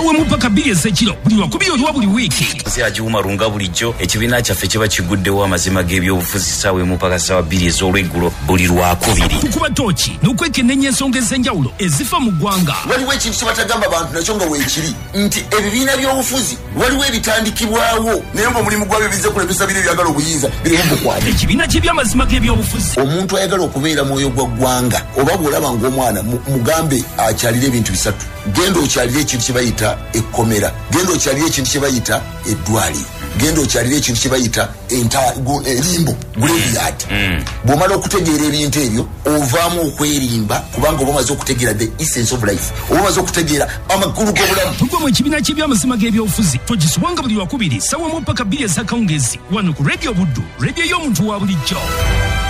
sawa mpaka bili ezekiro buli wakubiri oliwa buli wiki ajiwuma lunga bulijjo ekibiina kyaffe kiba kiguddewo amazima g'ebyobufuzi sawa mpaka sawa bbiri ez'olweggulo buli lwakubiri tukuba tooki n'okwekenneenya ensonga ez'enjawulo ezifa mu ggwanga. Waliwo ekintu kye batagamba abantu nakyo nga weekiri nti ebibiina by'obufuzi waliwo ebitandikibwawo naye ng'omulimu gwabyo bizze kulepesa biri ebyagala obuyinza birimu bukwate. Ekibiina ky'ebyamazima g'ebyobufuzi. Omuntu ayagala okubeera mwoyo gwa ggwanga oba bw'olaba ng'omwana mugambe akyalira ebintu bisatu. Genda okyalira ekintu kye bayita ekkomera, genda okyalira ekintu kye bayita eddwaliro, genda okyalira ekintu kye bayita erimbo graveyard. Bw'omala okutegeera ebintu ebyo ovaamu okwerimba kubanga oba omaze okutegeera the essence of life, oba omaze okutegeera amakulu g'obulamu. Tugwa mu ekibiina ky'ebyamazima g'ebyobufuzi togisubwanga buli wakubiri sawa mpaka bbiri ez'akawungeezi wano ku Radio Buddu, radio y'omuntu wa bulijjo.